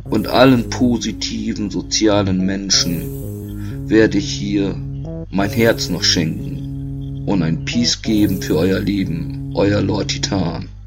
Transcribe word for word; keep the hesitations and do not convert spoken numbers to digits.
und allen positiven sozialen Menschen werde ich hier mein Herz noch schenken und ein Peace geben für euer Leben, euer Lord Titan.